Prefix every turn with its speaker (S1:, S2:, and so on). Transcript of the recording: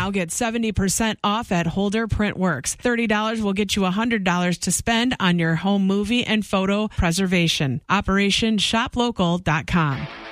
S1: Now get 70% off at Holder Printworks. $30 will get you $100 to spend on your home movie and photo preservation. OperationShopLocal.com.